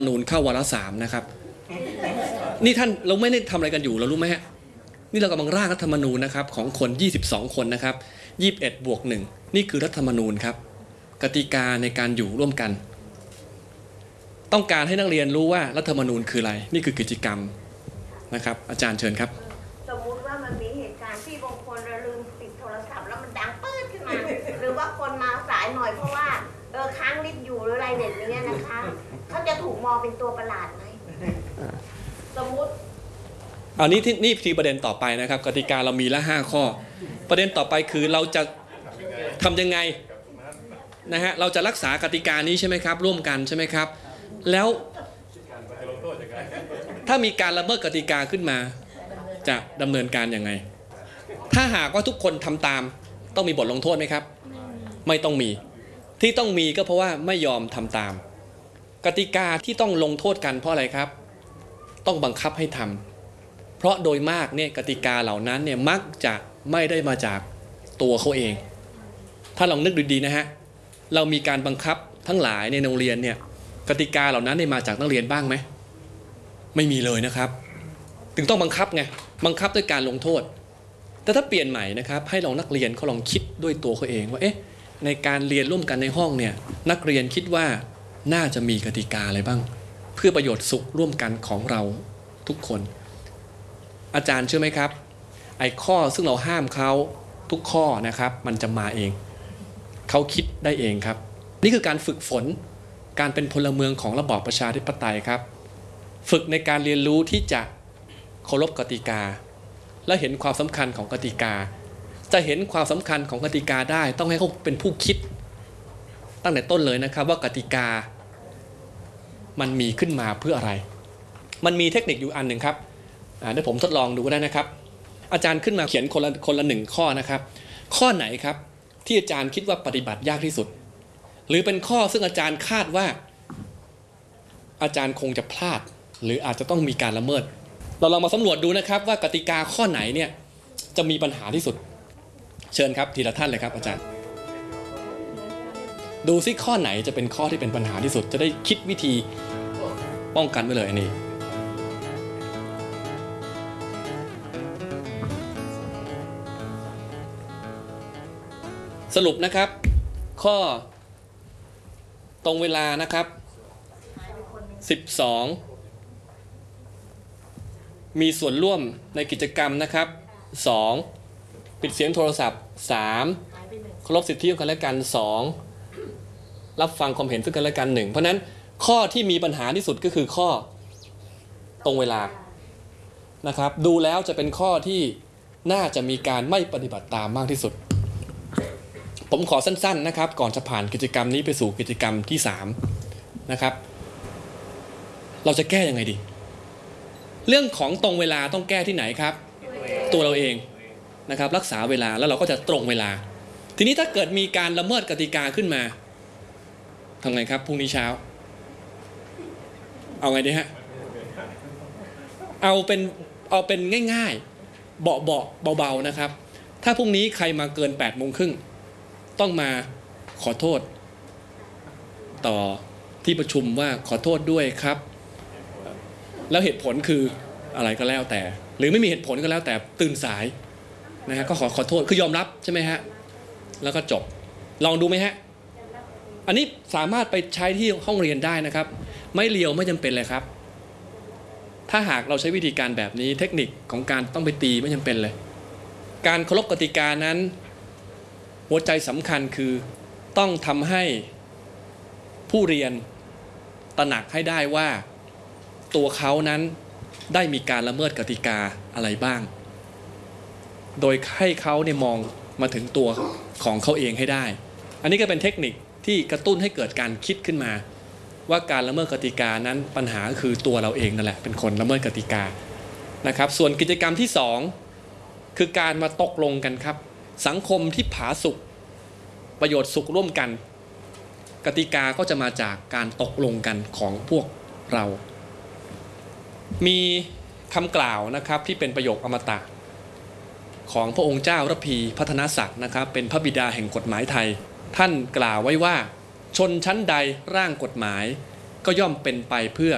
นูนเข้าวาระ3นะครับนี่ท่านเราไม่ได้ทำอะไรกันอยู่เรารู้ไหมฮะนี่เรากำลังร่างรัฐธรรมนูญนะครับของคน22คนนะครับ21+1นี่คือรัฐธรรมนูญครับกติกาในการอยู่ร่วมกันต้องการให้นักเรียนรู้ว่ารัฐธรรมนูญคืออะไรนี่คือกิจกรรมนะครับอาจารย์เชิญครับสมมุติว่ามันมีเหตุการณ์ที่บางคนลืมปิดโทรศัพท์แล้วมันดังปื้ดขึ้นมาหรือว่าคนมาสายหน่อยเพราะว่าค้างลิฟต์อยู่หรืออะไรแบบนี้นะคะเขาจะถูกมองเป็นตัวประหลาดไหมสมมุติอันนี้นี่คือประเด็นต่อไปนะครับกติกาเรามีละ5ข้อประเด็นต่อไปคือเราจะทำยังไงนะฮะเราจะรักษากติกานี้ใช่ไหมครับร่วมกันใช่ไหมครับแล้วถ้ามีการละเมิดกติกาขึ้นมาจะดำเนินการยังไงถ้าหากว่าทุกคนทำตามต้องมีบทลงโทษไหมครับไม่ต้องมีที่ต้องมีก็เพราะว่าไม่ยอมทำตามกติกาที่ต้องลงโทษกันเพราะอะไรครับต้องบังคับให้ทำเพราะโดยมากเนี่ยกติกาเหล่านั้นเนี่ยมักจะไม่ได้มาจากตัวเขาเองถ้าลองนึกดูดีนะฮะเรามีการบังคับทั้งหลายในโรงเรียนเนี่ยกติกาเหล่านั้นเนี่ยมาจากนักเรียนบ้างไหมไม่มีเลยนะครับถึงต้องบังคับไงบังคับด้วยการลงโทษแต่ถ้าเปลี่ยนใหม่นะครับให้ลองนักเรียนเขาลองคิดด้วยตัวเขาเองว่าเอ๊ะในการเรียนร่วมกันในห้องเนี่ยนักเรียนคิดว่าน่าจะมีกติกาอะไรบ้างเพื่อประโยชน์สุขร่วมกันของเราทุกคนอาจารย์เชื่อไหมครับไอ้ข้อซึ่งเราห้ามเขาทุกข้อนะครับมันจะมาเองเขาคิดได้เองครับนี่คือการฝึกฝนการเป็นพลเมืองของระบอบประชาธิปไตยครับฝึกในการเรียนรู้ที่จะเคารพกติกาและเห็นความสำคัญของกติกาจะเห็นความสำคัญของกติกาได้ต้องให้เขาเป็นผู้คิดตั้งแต่ต้นเลยนะครับว่ากติกามันมีขึ้นมาเพื่ออะไรมันมีเทคนิคอยู่อันหนึ่งครับเดี๋ยวผมทดลองดูก็ได้นะครับอาจารย์ขึ้นมาเขียนคนละ1ข้อนะครับข้อไหนครับที่อาจารย์คิดว่าปฏิบัติยากที่สุดหรือเป็นข้อซึ่งอาจารย์คาดว่าอาจารย์คงจะพลาดหรืออาจจะต้องมีการละเมิดเราลองมาสำรวจดูนะครับว่ากติกาข้อไหนเนี่ยจะมีปัญหาที่สุดเชิญครับทีละท่านเลยครับอาจารย์ดูซิข้อไหนจะเป็นข้อที่เป็นปัญหาที่สุดจะได้คิดวิธีป้องกันไว้เลยอันนี้สรุปนะครับข้อตรงเวลานะครับ12มีส่วนร่วมในกิจกรรมนะครับ2ปิดเสียงโทรศัพท์3เคารพสิทธิของกันและกัน2รับฟังความเห็นซึ่งกันและกัน1เพราะนั้นข้อที่มีปัญหาที่สุดก็คือข้อตรงเวลานะครับดูแล้วจะเป็นข้อที่น่าจะมีการไม่ปฏิบัติตามมากที่สุดผมขอสั้นๆนะครับก่อนจะผ่านกิจกรรมนี้ไปสู่กิจกรรมที่3นะครับเราจะแก้ยังไงดีเรื่องของตรงเวลาต้องแก้ที่ไหนครับตัวเราเองนะครับรักษาเวลาแล้วเราก็จะตรงเวลาทีนี้ถ้าเกิดมีการละเมิดกติกาขึ้นมาทำไงครับพรุ่งนี้เช้าเอาไงดีฮะเอาเป็นง่ายๆเบาๆเบาๆนะครับถ้าพรุ่งนี้ใครมาเกิน8:30ต้องมาขอโทษต่อที่ประชุมว่าขอโทษด้วยครับแล้วเหตุผลคืออะไรก็แล้วแต่หรือไม่มีเหตุผลก็แล้วแต่ตื่นสายนะฮะก็ขอโทษคือยอมรับใช่ไหมฮะแล้วก็จบลองดูไหมฮะอันนี้สามารถไปใช้ที่ห้องเรียนได้นะครับไม่เลียวไม่จำเป็นเลยครับถ้าหากเราใช้วิธีการแบบนี้เทคนิคของการต้องไปตีไม่จำเป็นเลยการเคารพกติกานั้นหัวใจสำคัญคือต้องทำให้ผู้เรียนตระหนักให้ได้ว่าตัวเขานั้นได้มีการละเมิดกติกาอะไรบ้างโดยให้เขาเนี่ยมองมาถึงตัวของเขาเองให้ได้อันนี้ก็เป็นเทคนิคที่กระตุ้นให้เกิดการคิดขึ้นมาว่าการละเมิดกติกานั้นปัญหาคือตัวเราเองนั่นแหละเป็นคนละเมิดกติกานะครับส่วนกิจกรรมที่2คือการมาตกลงกันครับสังคมที่ผาสุกประโยชน์สุขร่วมกันกติกาก็จะมาจากการตกลงกันของพวกเรามีคำกล่าวนะครับที่เป็นประโยคอมตะของพระองค์เจ้าระพีพัฒนศักดิ์นะครับเป็นพระบิดาแห่งกฎหมายไทยท่านกล่าวไว้ว่าชนชั้นใดร่างกฎหมายก็ย่อมเป็นไปเพื่อ